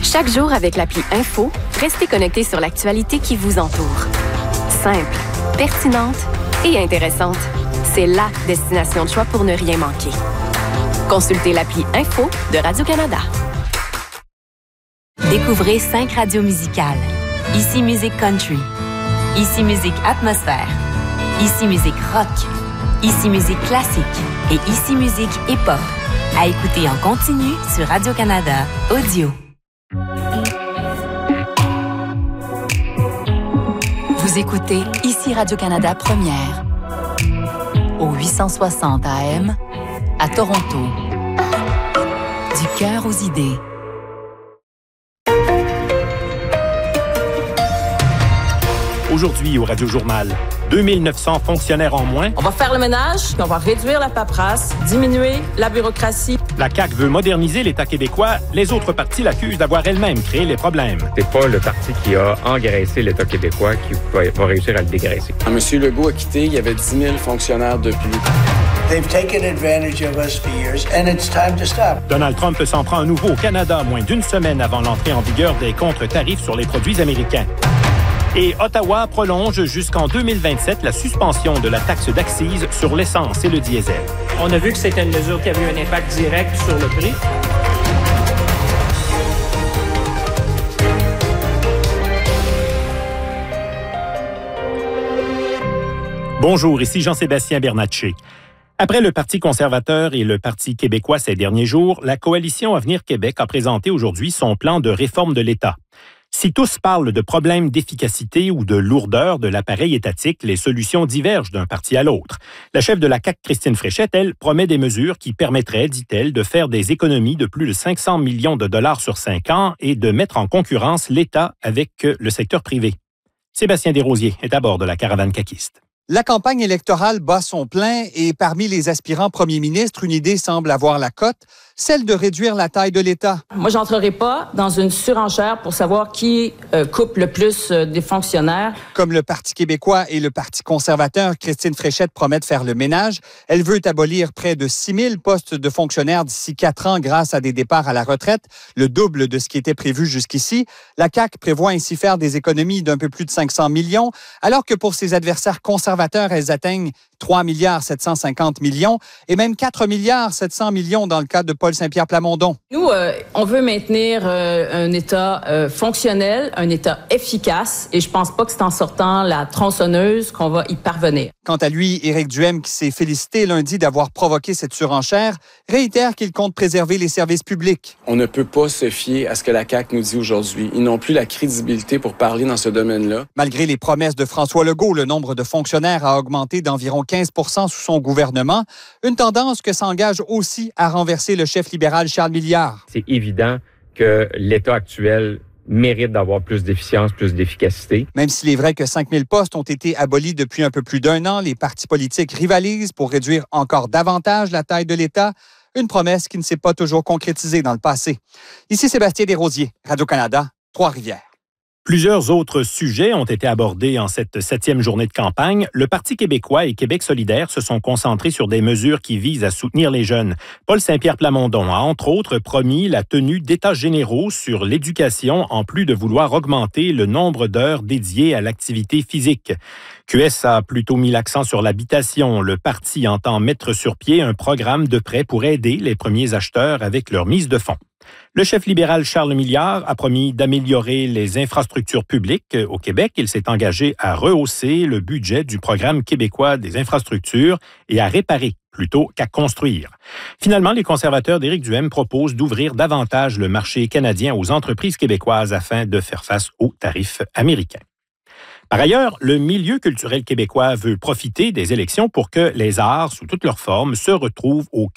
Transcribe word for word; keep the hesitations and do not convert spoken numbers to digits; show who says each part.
Speaker 1: Chaque jour avec l'appli Info, restez connecté sur l'actualité qui vous entoure. Simple, pertinente et intéressante. C'est la destination de choix pour ne rien manquer. Consultez l'appli Info de Radio-Canada.
Speaker 2: Découvrez cinq radios musicales. Ici Musique Country. Ici Musique Atmosphère. Ici Musique Rock. Ici Musique Classique. Et Ici Musique Hip-Hop. À écouter en continu sur Radio-Canada Audio. Vous écoutez Ici Radio-Canada Première. Au huit cent soixante A M, à Toronto. Du cœur aux idées.
Speaker 3: Aujourd'hui au Radio-Journal, deux mille neuf cents fonctionnaires en moins.
Speaker 4: On va faire le ménage, puis on va réduire la paperasse, diminuer la bureaucratie.
Speaker 3: La C A Q veut moderniser l'État québécois. Les autres partis l'accusent d'avoir elle-même créé les problèmes.
Speaker 5: C'est pas le parti qui a engraissé l'État québécois qui va, va réussir à le dégraisser.
Speaker 6: Quand M. Legault a quitté, il y avait dix mille fonctionnaires de plus.
Speaker 7: They've taken advantage of us for years, and it's time to stop.
Speaker 3: Donald Trump s'en prend à nouveau au Canada, moins d'une semaine avant l'entrée en vigueur des contre-tarifs sur les produits américains. Et Ottawa prolonge jusqu'en deux mille vingt-sept la suspension de la taxe d'accise sur l'essence et le diesel.
Speaker 8: On a vu que c'était une mesure qui avait eu un impact direct sur le prix.
Speaker 3: Bonjour, ici Jean-Sébastien Bernatchez. Après le Parti conservateur et le Parti québécois ces derniers jours, la coalition Avenir Québec a présenté aujourd'hui son plan de réforme de l'État. Si tous parlent de problèmes d'efficacité ou de lourdeur de l'appareil étatique, les solutions divergent d'un parti à l'autre. La chef de la C A Q, Christine Fréchette, elle, promet des mesures qui permettraient, dit-elle, de faire des économies de plus de cinq cents millions de dollars sur cinq ans et de mettre en concurrence l'État avec le secteur privé. Sébastien Desrosiers est à bord de la caravane caquiste.
Speaker 9: La campagne électorale bat son plein et parmi les aspirants premiers ministres, une idée semble avoir la cote, celle de réduire la taille de l'État.
Speaker 4: Moi, j'entrerai pas dans une surenchère pour savoir qui euh, coupe le plus euh, des fonctionnaires.
Speaker 9: Comme le Parti québécois et le Parti conservateur, Christine Fréchette promet de faire le ménage. Elle veut abolir près de six mille postes de fonctionnaires d'ici quatre ans grâce à des départs à la retraite, le double de ce qui était prévu jusqu'ici. La C A Q prévoit ainsi faire des économies d'un peu plus de cinq cents millions, alors que pour ses adversaires conservateurs, elles atteignent trois milliards sept cent cinquante millions et même quatre milliards sept cents millions dans le cas de Paul Saint-Pierre Plamondon.
Speaker 4: Nous, euh, on veut maintenir euh, un État euh, fonctionnel, un État efficace, et je pense pas que c'est en sortant la tronçonneuse qu'on va y parvenir.
Speaker 9: Quant à lui, Éric Duhaime, qui s'est félicité lundi d'avoir provoqué cette surenchère, réitère qu'il compte préserver les services publics.
Speaker 6: On ne peut pas se fier à ce que la C A Q nous dit aujourd'hui. Ils n'ont plus la crédibilité pour parler dans ce domaine-là.
Speaker 9: Malgré les promesses de François Legault, le nombre de fonctionnaires a augmenté d'environ quinze pour cent sous son gouvernement, une tendance que s'engage aussi à renverser le chef libéral Charles Milliard.
Speaker 5: C'est évident que l'État actuel mérite d'avoir plus d'efficience, plus d'efficacité.
Speaker 9: Même s'il est vrai que cinq mille postes ont été abolis depuis un peu plus d'un an, les partis politiques rivalisent pour réduire encore davantage la taille de l'État, une promesse qui ne s'est pas toujours concrétisée dans le passé. Ici Sébastien Desrosiers, Radio-Canada, Trois-Rivières.
Speaker 3: Plusieurs autres sujets ont été abordés en cette septième journée de campagne. Le Parti québécois et Québec solidaire se sont concentrés sur des mesures qui visent à soutenir les jeunes. Paul Saint-Pierre Plamondon a entre autres promis la tenue d'états généraux sur l'éducation en plus de vouloir augmenter le nombre d'heures dédiées à l'activité physique. Q S a plutôt mis l'accent sur l'habitation. Le parti entend mettre sur pied un programme de prêt pour aider les premiers acheteurs avec leur mise de fonds. Le chef libéral Charles Milliard a promis d'améliorer les infrastructures publiques au Québec. Il s'est engagé à rehausser le budget du programme québécois des infrastructures et à réparer plutôt qu'à construire. Finalement, les conservateurs d'Éric Duhaime proposent d'ouvrir davantage le marché canadien aux entreprises québécoises afin de faire face aux tarifs américains. Par ailleurs, le milieu culturel québécois veut profiter des élections pour que les arts, sous toutes leurs formes, se retrouvent au cœur